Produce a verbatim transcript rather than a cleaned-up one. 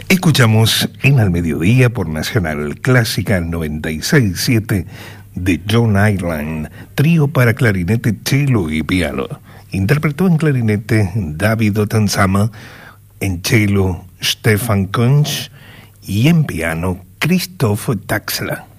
Escuchamos en Al Mediodía por Nacional Clásica noventa y seis punto siete de John Ireland, trío para clarinete, cello y piano. Interpretó en clarinete David Otanzama, en cello Stefan Kunz y en piano Christoph Taxler.